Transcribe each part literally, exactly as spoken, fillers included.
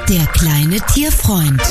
Der kleine Tierfreund.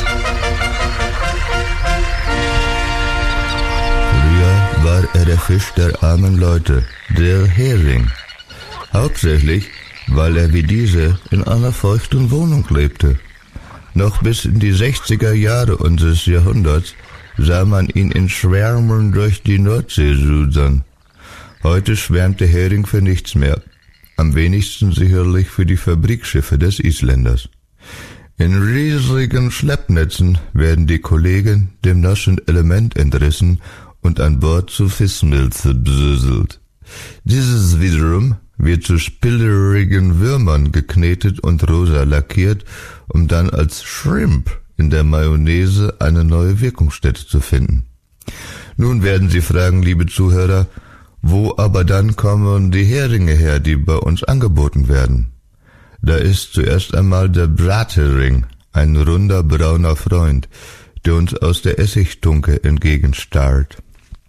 Früher war er der Fisch der armen Leute, der Hering. Hauptsächlich, weil er wie diese in einer feuchten Wohnung lebte. Noch bis in die sechziger Jahre unseres Jahrhunderts sah man ihn in Schwärmen durch die Nordsee sudern. Heute schwärmt der Hering für nichts mehr, am wenigsten sicherlich für die Fabrikschiffe des Isländers. In riesigen Schleppnetzen werden die Kollegen dem naschen Element entrissen und an Bord zu Fischmilze besüsselt. Dieses wiederum wird zu spillerigen Würmern geknetet und rosa lackiert, um dann als Shrimp in der Mayonnaise eine neue Wirkungsstätte zu finden. Nun werden Sie fragen, liebe Zuhörer, wo aber dann kommen die Heringe her, die bei uns angeboten werden? Da ist zuerst einmal der Brathering, ein runder brauner Freund, der uns aus der Essigtunke entgegenstarrt.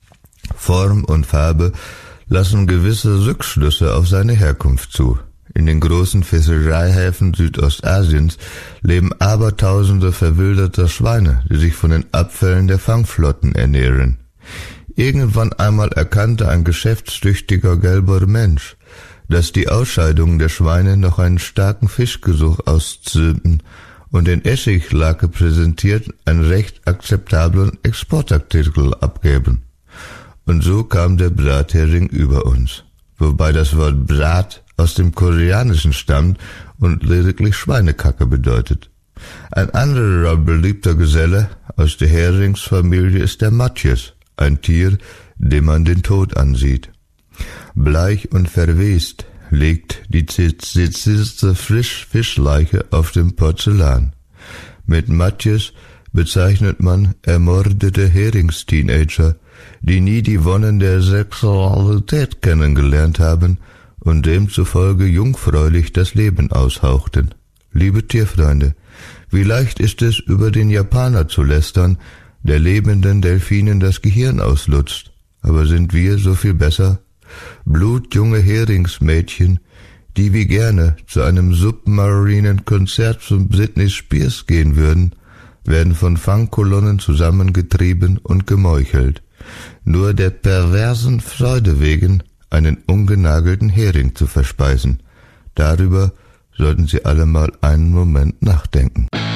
Form und Farbe lassen gewisse Rückschlüsse auf seine Herkunft zu. In den großen Fischereihäfen Südostasiens leben abertausende verwilderter Schweine, die sich von den Abfällen der Fangflotten ernähren. Irgendwann einmal erkannte ein geschäftstüchtiger gelber Mensch, dass die Ausscheidungen der Schweine noch einen starken Fischgeruch auszünden und in Essiglake präsentiert einen recht akzeptablen Exportartikel abgeben. Und so kam der Brathering über uns, wobei das Wort Brat aus dem Koreanischen stammt und lediglich Schweinekacke bedeutet. Ein anderer beliebter Geselle aus der Heringsfamilie ist der Matjes, ein Tier, dem man den Tod ansieht. Bleich und verwest liegt die zitierste Fischleiche auf dem Porzellan. Mit Matjes bezeichnet man ermordete Heringsteenager, die nie die Wonnen der Sexualität kennengelernt haben und demzufolge jungfräulich das Leben aushauchten. Liebe Tierfreunde, wie leicht ist es, über den Japaner zu lästern, der lebenden Delfinen das Gehirn auslutzt. Aber sind wir so viel besser? Blutjunge Heringsmädchen, die wie gerne zu einem submarinen Konzert von Britney Spears gehen würden, werden von Fangkolonnen zusammengetrieben und gemeuchelt, nur der perversen Freude wegen einen ungenagelten Hering zu verspeisen. Darüber sollten Sie alle mal einen Moment nachdenken.